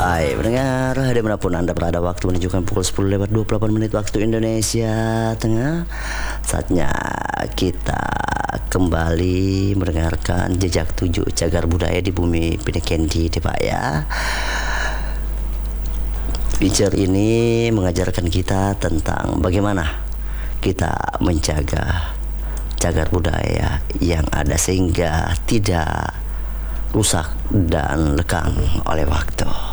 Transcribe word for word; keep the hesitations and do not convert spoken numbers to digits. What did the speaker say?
Hai pendengar, dimanapun Anda berada, waktu menunjukkan pukul sepuluh lewat dua puluh delapan menit waktu Indonesia Tengah. Saatnya kita kembali mendengarkan jejak tujuh cagar budaya di bumi Pinikendi, Pak ya. Feature ini mengajarkan kita tentang bagaimana kita menjaga cagar budaya yang ada sehingga tidak rusak dan lekang oleh waktu.